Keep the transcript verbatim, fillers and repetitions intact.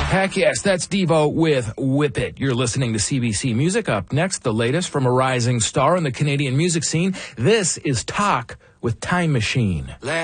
Heck yes, that's Devo with Whip It. You're listening to C B C Music. Up next, the latest from a rising star in the Canadian music scene. This is Talk with Time Machine.